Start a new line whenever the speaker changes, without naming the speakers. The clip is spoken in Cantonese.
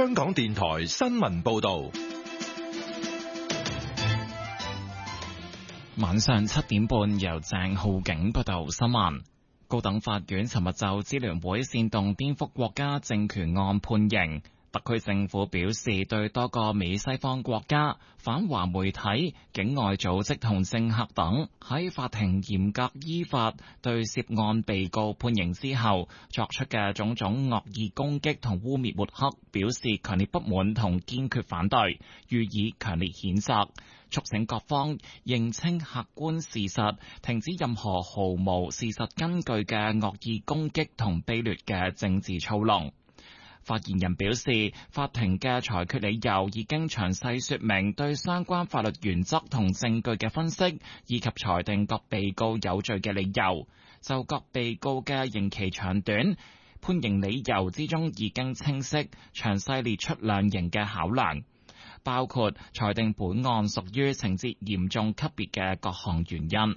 香港電台新聞報道。
晚上7點半，由鄭浩景報道新聞。高等法院尋日就支聯會煽動顛覆國家政權案判刑。特區政府表示，對多個美西方國家、反華媒體、境外組織同政客等喺法庭嚴格依法對涉案被告判刑之後作出嘅種種惡意攻擊同污衊抹黑，表示強烈不滿同堅決反對，予以強烈譴責，促請各方認清客觀事實，停止任何毫無事實根據嘅惡意攻擊同卑劣嘅政治操弄。發言人表示，法庭嘅裁決理由已經詳細說明對相關法律原則同證據嘅分析，以及裁定各被告有罪嘅理由。就各被告嘅刑期長短，判刑理由之中已經清晰詳細列出量刑嘅考量，包括裁定本案屬於情節嚴重級別嘅各項原因。